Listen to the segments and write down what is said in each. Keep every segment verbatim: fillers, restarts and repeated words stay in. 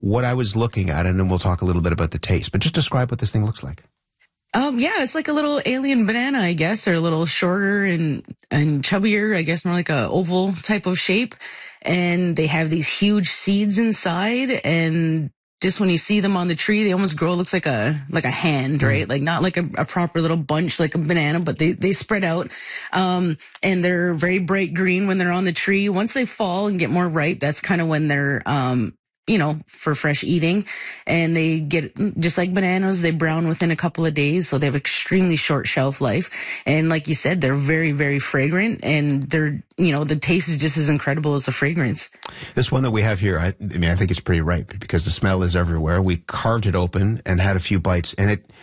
what I was looking at, and then we'll talk a little bit about the taste, but just describe what this thing looks like. Um, yeah, it's like a little alien banana, I guess. They're a little shorter and, and chubbier, I guess, more like a oval type of shape. And they have these huge seeds inside, and just when you see them on the tree, they almost grow, looks like a, like a hand, right? Mm. Like not like a, a proper little bunch like a banana, but they, they spread out. Um, and they're very bright green when they're on the tree. Once they fall and get more ripe, that's kind of when they're, um, you know, for fresh eating. And they get, just like bananas, they brown within a couple of days. So they have extremely short shelf life. And like you said, they're very, very fragrant, and they're, you know, the taste is just as incredible as the fragrance. This one that we have here, I, I mean, I think it's pretty ripe because the smell is everywhere. We carved it open and had a few bites, and it,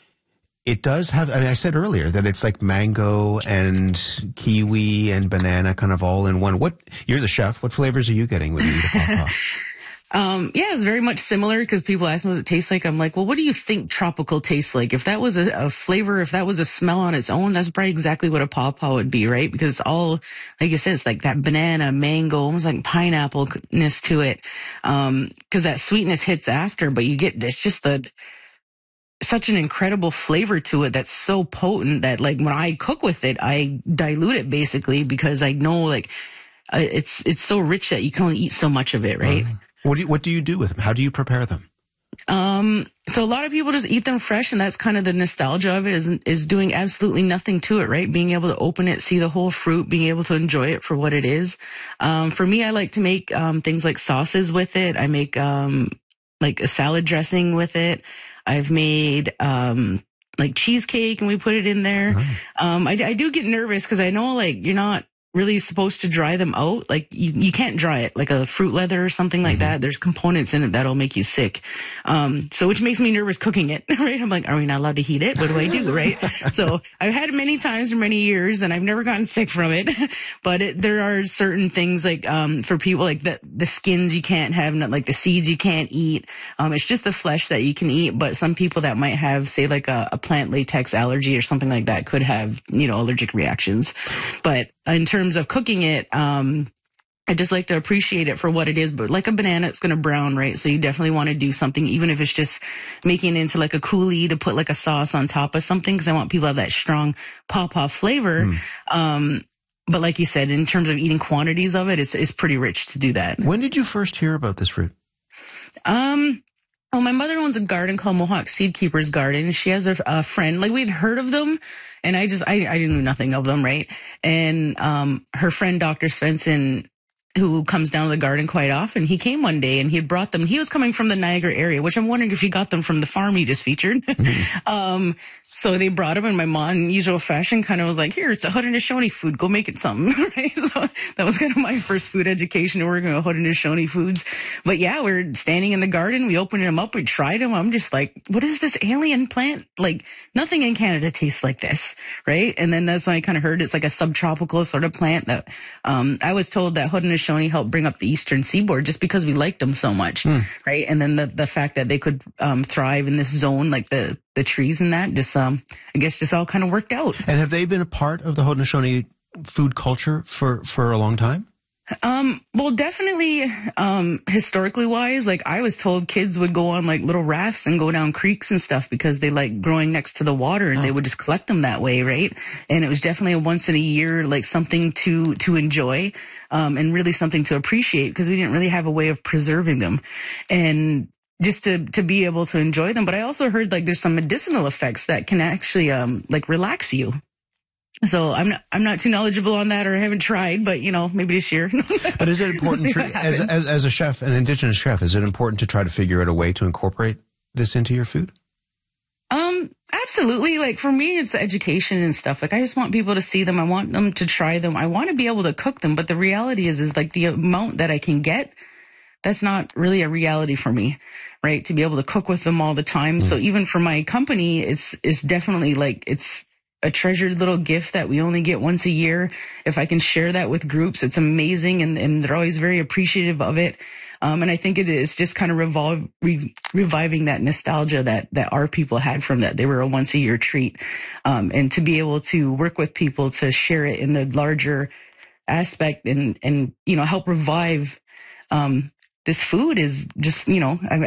it does have, I mean, I said earlier that it's like mango and kiwi and banana kind of all in one. What, you're the chef. What flavors are you getting when you eat a pawpaw? Um, yeah, it's very much similar because people ask me what it tastes like. I'm like, well, what do you think tropical tastes like? If that was a, a flavor, if that was a smell on its own, that's probably exactly what a pawpaw would be, right? Because all, like you said, it's like that banana, mango, almost like pineapple-ness to it. Um, cause that sweetness hits after, but you get, it's just the, such an incredible flavor to it that's so potent that like when I cook with it, I dilute it basically because I know like, uh, it's, it's so rich that you can only eat so much of it, right? Mm. What do you, what do you do with them? How do you prepare them? Um, so a lot of people just eat them fresh, and that's kind of the nostalgia of it, is, is doing absolutely nothing to it, right? Being able to open it, see the whole fruit, being able to enjoy it for what it is. Um, for me, I like to make, um, things like sauces with it. I make, um, like a salad dressing with it. I've made, um, like cheesecake, and we put it in there. Nice. Um, I, I do get nervous because I know like you're not really supposed to dry them out. Like you, you can't dry it like a fruit leather or something like mm-hmm. that. There's components in it that'll make you sick. Um, so which makes me nervous cooking it, right? I'm like, are we not allowed to heat it? What do I do? Right. So I've had it many times for many years, and I've never gotten sick from it, but it, there are certain things like, um, for people like the, the skins you can't have, not like the seeds you can't eat. Um, it's just the flesh that you can eat. But some people that might have, say like a, a plant latex allergy or something like that could have, you know, allergic reactions. But in terms of cooking it, um, I just like to appreciate it for what it is. But like a banana, it's going to brown, right? So you definitely want to do something, even if it's just making it into like a coulis to put like a sauce on top of something, because I want people to have that strong pawpaw flavor. Mm. Um, but like you said, in terms of eating quantities of it, it's, it's pretty rich to do that. When did you first hear about this fruit? Um, Well, my mother owns a garden called Mohawk Seed Keeper's Garden. She has a, a friend, like we'd heard of them, and I just, I, I didn't know nothing of them, right? And, um, her friend, Doctor Svensson, who comes down to the garden quite often, he came one day and he had brought them. He was coming from the Niagara area, which I'm wondering if he got them from the farm he just featured. Mm-hmm. um, so they brought them, and my mom, in usual fashion, kind of was like, here, it's a Haudenosaunee food. Go make it something, right? So that was kind of my first food education, working with Haudenosaunee foods. But yeah, we're standing in the garden. We opened them up. We tried them. I'm just like, what is this alien plant? Like nothing in Canada tastes like this, right? And then that's when I kind of heard it's like a subtropical sort of plant that, um, I was told that Haudenosaunee helped bring up the eastern seaboard just because we liked them so much, mm. right? And then the, the fact that they could, um, thrive in this zone, like the, the trees and that, just, um, I guess just all kind of worked out. And have they been a part of the Haudenosaunee food culture for, for a long time? Um, well, definitely, um, historically wise, like I was told kids would go on like little rafts and go down creeks and stuff because they like growing next to the water, and oh. they would just collect them that way. Right. And it was definitely a once in a year, like something to, to enjoy, um, and really something to appreciate because we didn't really have a way of preserving them. And just to, to be able to enjoy them. But I also heard like there's some medicinal effects that can actually, um, like relax you. So I'm not, I'm not too knowledgeable on that, or I haven't tried, but you know, maybe this year. But is it important for, as, as, as a chef, an Indigenous chef, is it important to try to figure out a way to incorporate this into your food? Um, absolutely. Like for me, it's education and stuff. Like I just want people to see them. I want them to try them. I want to be able to cook them. But the reality is, is like the amount that I can get, that's not really a reality for me, right? To be able to cook with them all the time. Mm. So even for my company, it's, it's definitely like, it's a treasured little gift that we only get once a year. If I can share that with groups, it's amazing. And, and they're always very appreciative of it. Um, and I think it is just kind of revolve, re, reviving that nostalgia that, that our people had from that. They were a once a year treat. Um, and to be able to work with people to share it in a larger aspect and, and, you know, help revive, um, this food is just, you know, I,